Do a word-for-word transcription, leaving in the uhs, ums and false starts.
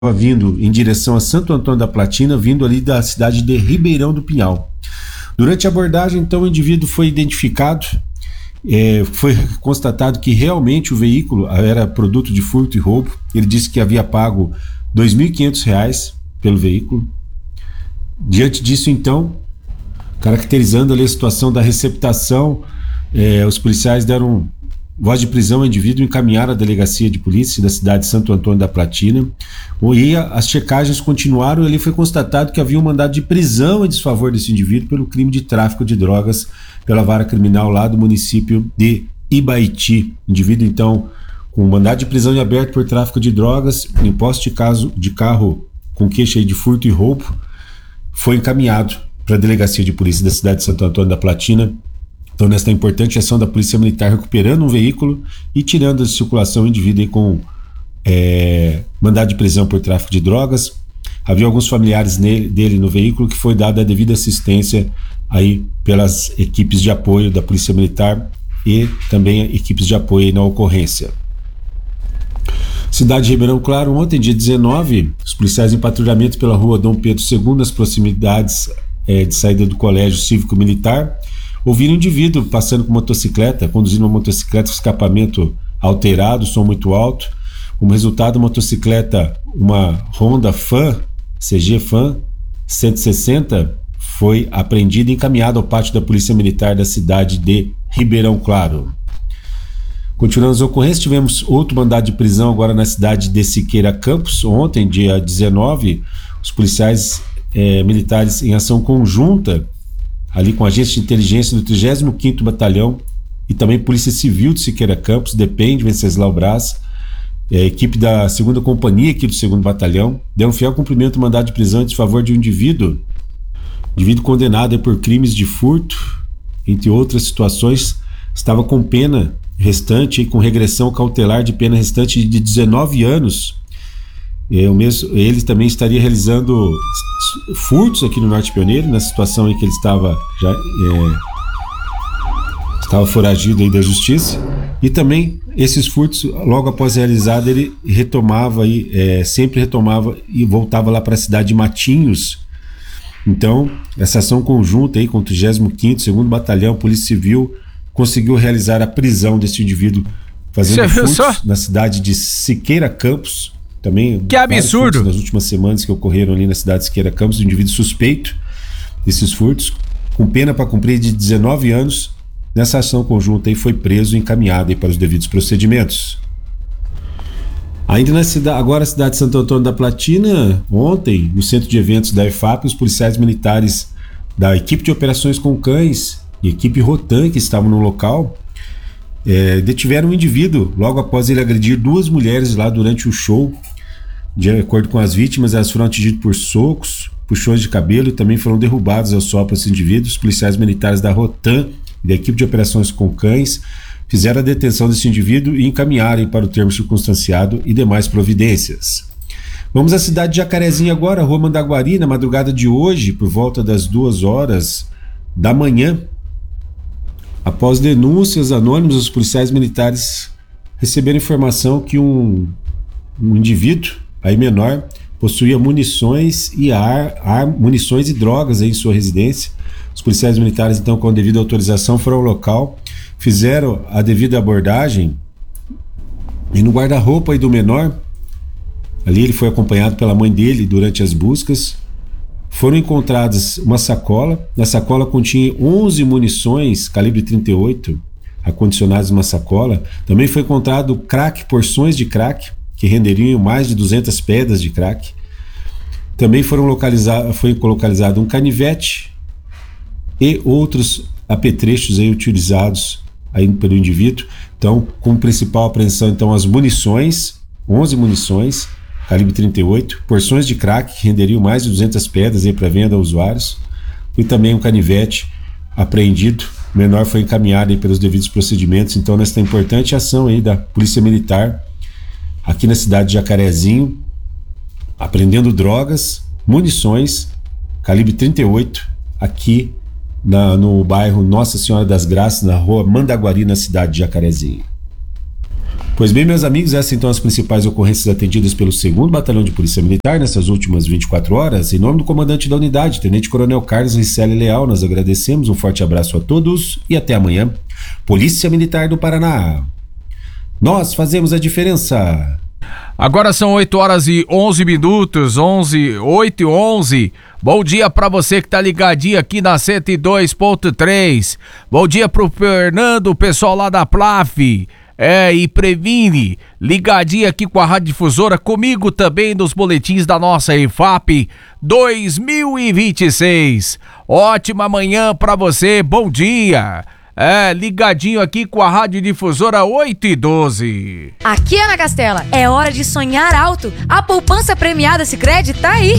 vindo em direção a Santo Antônio da Platina, vindo ali da cidade de Ribeirão do Pinhal. Durante a abordagem, então, o indivíduo foi identificado, é, foi constatado que realmente o veículo era produto de furto e roubo. Ele disse que havia pago dois mil e quinhentos reais pelo veículo. Diante disso, então, caracterizando ali a situação da receptação, é, os policiais deram voz de prisão ao indivíduo e encaminharam à delegacia de polícia da cidade de Santo Antônio da Platina. E as checagens continuaram e ali foi constatado que havia um mandado de prisão em desfavor desse indivíduo pelo crime de tráfico de drogas pela vara criminal lá do município de Ibaiti. Indivíduo, então, com mandado de prisão em aberto por tráfico de drogas, em posse de, caso, de carro com queixa de furto e roubo, foi encaminhado para a delegacia de polícia da cidade de Santo Antônio da Platina. Então, nesta importante ação da Polícia Militar, recuperando um veículo e tirando de circulação o indivíduo aí com é, mandado de prisão por tráfico de drogas. Havia alguns familiares nele, dele no veículo, que foi dada a devida assistência aí pelas equipes de apoio da Polícia Militar e também equipes de apoio aí na ocorrência. Cidade de Ribeirão Claro, ontem, dia dezenove, os policiais em patrulhamento pela rua Dom Pedro segundo, nas proximidades é, de saída do Colégio Cívico Militar, ouviram um indivíduo passando com motocicleta, conduzindo uma motocicleta com escapamento alterado, som muito alto. Como resultado, a motocicleta, uma Honda Fan, C G Fan cento e sessenta, foi apreendida e encaminhada ao pátio da Polícia Militar da cidade de Ribeirão Claro. Continuando as ocorrências, tivemos outro mandado de prisão agora na cidade de Siqueira Campos. Ontem, dia dezenove, os policiais eh, militares em ação conjunta ali com agentes de inteligência do trigésimo quinto Batalhão e também Polícia Civil de Siqueira Campos, depende, Venceslau Braz, é, a equipe da segunda Companhia aqui do segundo Batalhão, deu um fiel cumprimento ao mandado de prisão em desfavor de um indivíduo, indivíduo condenado por crimes de furto, entre outras situações, estava com pena restante, com regressão cautelar de pena restante de dezenove anos. É, o mesmo, ele também estaria realizando furtos aqui no Norte Pioneiro, na situação em que ele estava já é, estava foragido aí da justiça, e também esses furtos, logo após realizado, ele retomava aí, é, sempre retomava e voltava lá para a cidade de Matinhos. Então, essa ação conjunta aí com o trigésimo quinto segundo Batalhão, Polícia Civil, conseguiu realizar a prisão desse indivíduo fazendo furtos só? na cidade de Siqueira Campos. Também que absurdo! Nas últimas semanas que ocorreram ali na cidade de Siqueira Campos, um indivíduo suspeito desses furtos, com pena para cumprir de dezenove anos, nessa ação conjunta aí foi preso e encaminhado aí para os devidos procedimentos. Ainda na cidade, agora a cidade de Santo Antônio da Platina, ontem, no centro de eventos da E F A P, os policiais militares da equipe de operações com cães e equipe Rotan, que estavam no local, é, detiveram um indivíduo logo após ele agredir duas mulheres lá durante o show. De acordo com as vítimas, elas foram atingidas por socos, puxões de cabelo e também foram derrubados ao sopro esses indivíduos. Os policiais militares da Rotan e da equipe de operações com cães fizeram a detenção desse indivíduo e encaminharam para o termo circunstanciado e demais providências. Vamos à cidade de Jacarezinho agora, Rua Mandaguari, na madrugada de hoje, por volta das duas horas da manhã. Após denúncias anônimas, os policiais militares receberam informação que um, um indivíduo, aí menor, possuía munições e ar, ar, munições e drogas aí em sua residência. Os policiais militares, então, com a devida autorização, foram ao local, fizeram a devida abordagem e no guarda-roupa aí do menor, ali ele foi acompanhado pela mãe dele durante as buscas, foram encontradas uma sacola. Na sacola continha onze munições calibre trinta e oito, acondicionadas numa sacola. Também foi encontrado crack, porções de crack, que renderiam mais de duzentas pedras de crack. Também foram localizados, foi localizado um canivete e outros apetrechos aí utilizados aí pelo indivíduo. Então, como principal apreensão, então, as munições, onze munições, calibre trinta e oito, porções de crack que renderiam mais de duzentas pedras para venda a usuários, e também um canivete apreendido. O menor foi encaminhado aí pelos devidos procedimentos. Então, nesta importante ação aí da Polícia Militar aqui na cidade de Jacarezinho, apreendendo drogas, munições, calibre trinta e oito, aqui na, no bairro Nossa Senhora das Graças, na rua Mandaguari, na cidade de Jacarezinho. Pois bem, meus amigos, essas então as principais ocorrências atendidas pelo segundo Batalhão de Polícia Militar nessas últimas vinte e quatro horas. Em nome do comandante da unidade, Tenente Coronel Carlos Ricelli Leal, nós agradecemos, um forte abraço a todos e até amanhã. Polícia Militar do Paraná. Nós fazemos a diferença. Agora são oito horas e onze minutos, onze, oito e onze. Bom dia pra você que tá ligadinho aqui na cento e dois ponto três. Bom dia pro Fernando, o pessoal lá da P L A F. É, e Previne, ligadinho aqui com a Rádio Difusora, comigo também nos boletins da nossa E F A P dois mil e vinte e seis. Ótima manhã pra você, bom dia. É, ligadinho aqui com a Rádio Difusora oito e doze. Aqui, Ana Castela, é hora de sonhar alto. A poupança premiada Sicredi tá aí.